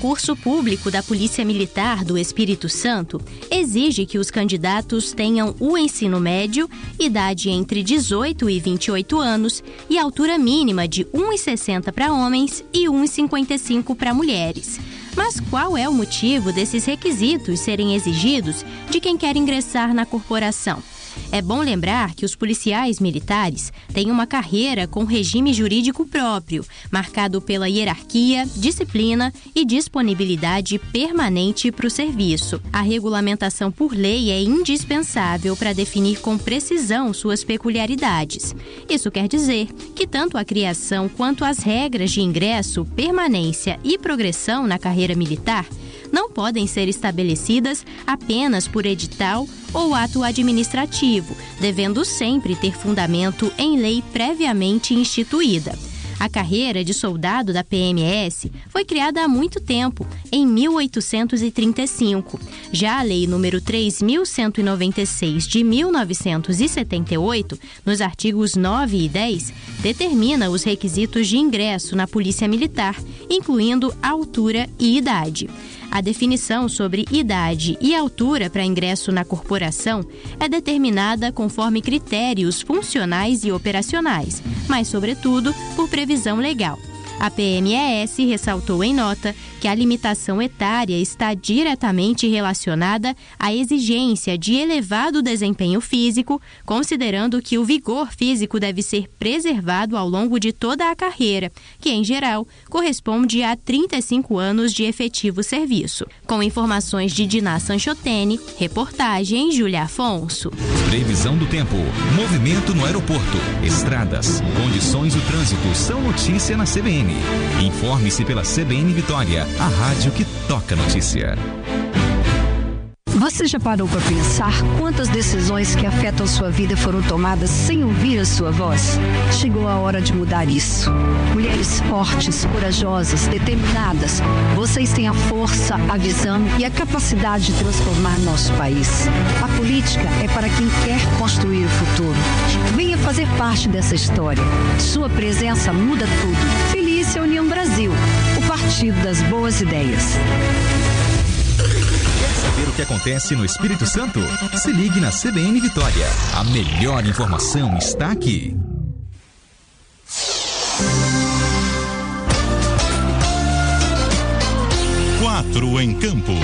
concurso público da Polícia Militar do Espírito Santo exige que os candidatos tenham o ensino médio, idade entre 18 e 28 anos e altura mínima de 1,60 para homens e 1,55 para mulheres. Mas qual é o motivo desses requisitos serem exigidos de quem quer ingressar na corporação? É bom lembrar que os policiais militares têm uma carreira com regime jurídico próprio, marcado pela hierarquia, disciplina e disponibilidade permanente para o serviço. A regulamentação por lei é indispensável para definir com precisão suas peculiaridades. Isso quer dizer que tanto a criação quanto as regras de ingresso, permanência e progressão na carreira militar não podem ser estabelecidas apenas por edital ou ato administrativo, devendo sempre ter fundamento em lei previamente instituída. A carreira de soldado da PMS foi criada há muito tempo, em 1835. Já a Lei nº 3.196 de 1978, nos artigos 9 e 10, determina os requisitos de ingresso na Polícia Militar, incluindo altura e idade. A definição sobre idade e altura para ingresso na corporação é determinada conforme critérios funcionais e operacionais, mas, sobretudo, por previsão legal. A PMES ressaltou em nota que a limitação etária está diretamente relacionada à exigência de elevado desempenho físico, considerando que o vigor físico deve ser preservado ao longo de toda a carreira, que, em geral, corresponde a 35 anos de efetivo serviço. Com informações de Diná Sanchotene, reportagem Júlia Afonso. Previsão do tempo, movimento no aeroporto, estradas, condições do trânsito são notícia na CBN. Informe-se pela CBN Vitória, a rádio que toca notícia. Você já parou para pensar quantas decisões que afetam sua vida foram tomadas sem ouvir a sua voz? Chegou a hora de mudar isso. Mulheres fortes, corajosas, determinadas, vocês têm a força, a visão e a capacidade de transformar nosso país. A política é para quem quer construir o futuro. Venha fazer parte dessa história. Sua presença muda tudo. Feliz União Brasil, o partido das boas ideias. Saber o que acontece no Espírito Santo? Se ligue na CBN Vitória. A melhor informação está aqui. Quatro em Campo.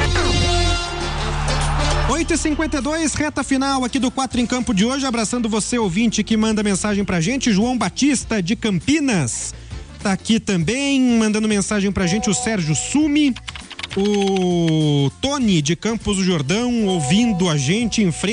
8h52, reta final aqui do 4 em Campo de hoje. Abraçando você, ouvinte, que manda mensagem pra gente. João Batista, de Campinas, tá aqui também, mandando mensagem pra gente. O Sérgio Sumi. O Tony, de Campos do Jordão, ouvindo a gente em frente